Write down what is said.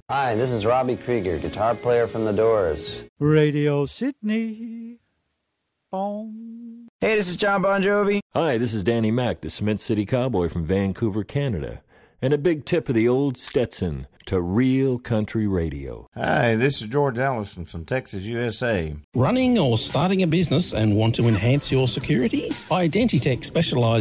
Hi, this is Robbie Krieger, guitar player from The Doors. Radio Sydney. Boom. Hey, this is John Bon Jovi. Hi, this is Danny Mac, the Cement City Cowboy from Vancouver, Canada. And a big tip of the old Stetson to real country radio. Hi, this is George Allison from Texas, USA. Running or starting a business and want to enhance your security? Identitech specialises